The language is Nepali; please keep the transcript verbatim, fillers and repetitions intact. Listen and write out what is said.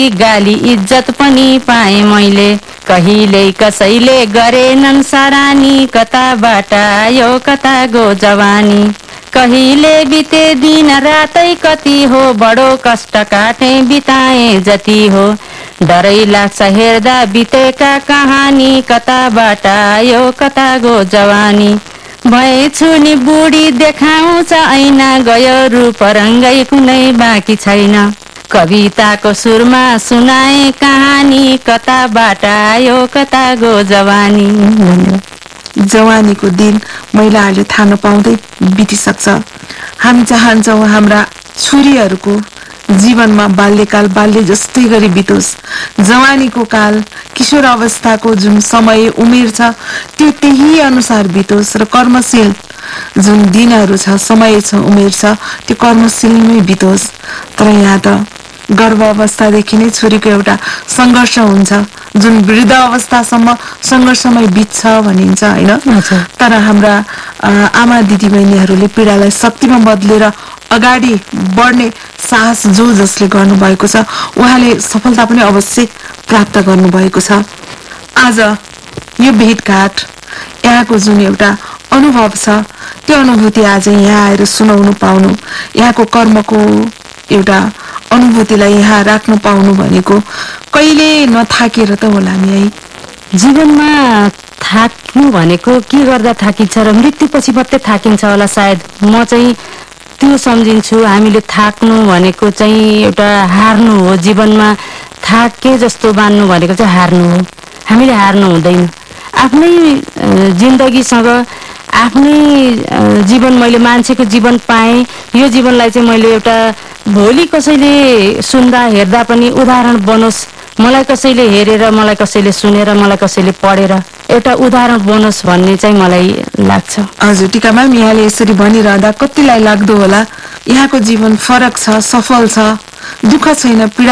गाली इज्जत पनि पाएँ मैले, कहिले कसैले गरेनन् सरानी, कताबाट आयो कता गो जवानी। कहिले बिते दिन रातै कति हो, बडो कष्ट काटे बिताए जति हो। डरै लाग्छ हेर्दा बितेका कहानी, कताबाट आयो कता गो जवानी। भएछु नि बुढी देखाउँछ ऐना, गयो रूप रङ्गै कुनै बाँकी छैन। कविताको सुरमा सुनाए कहानी, कताबाट आयो कता गो जवानी। जवानीको दिन महिलाहरूले थाहा नपाउँदै बितिसक्छ। हामी चाहन्छौँ हाम्रा छोरीहरूको जीवनमा बाल्यकाल बाल्य जस्तै गरी बितोस्। जवानीको काल किशोर अवस्थाको जुन समय उमेर छ त्यो त्यही अनुसार बितोस् र कर्मशील जुन दिनहरू छ, समय छ, उमेर छ, त्यो कर्मशीलमै बितोस्। तर यहाँ त गर्भ अवस्थादेखि नै छोरीको एउटा सङ्घर्ष हुन्छ, जुन वृद्ध अवस्थासम्म सङ्घर्षमै बित्छ भनिन्छ होइन। तर हाम्रा आमा दिदीबहिनीहरूले पीडालाई शक्तिमा बदलेर अगाडि बढ्ने साहस जो जसले गर्नुभएको छ उहाँले सफलता पनि अवश्य प्राप्त गर्नुभएको छ। आज यो भेटघाट यहाँको जुन एउटा अनुभव छ त्यो अनुभूति आज यहाँ आएर सुनाउनु पाउनु, यहाँको कर्मको एउटा अनुभूतिलाई यहाँ राख्नु पाउनु भनेको कहिले नथाकेर त होला नि है। जीवनमा थाक्नु भनेको के गर्दा थाकिन्छ र मृत्युपछि मात्रै थाकिन्छ होला सायद। म चाहिँ त्यो सम्झिन्छु। हामीले थाक्नु भनेको चाहिँ एउटा हार्नु हो। जीवनमा थाके जस्तो बान्नु भनेको चाहिँ हार्नु हो। हामीले हार्नु हुँदैन। आफ्नै जिन्दगीसँग आफ्नै जीवन मैले मान्छेको जीवन पाएँ। यो जीवनलाई चाहिँ मैले एउटा भोलि कसैले सुन्दा हेर्दा पनि उदाहरण बनोस्, मलाई कसैले हेरेर, मलाई कसैले सुनेर, मलाई कसैले पढेर एउटा उदाहरण बनोस् भन्ने चाहिँ मलाई लाग्छ। हजुर टीका म्याम, यहाँले यसरी भनिरहँदा कतिलाई लाग्दो होला यहाँको जीवन फरक छ, सफल छ, दुःख छैन, पीडा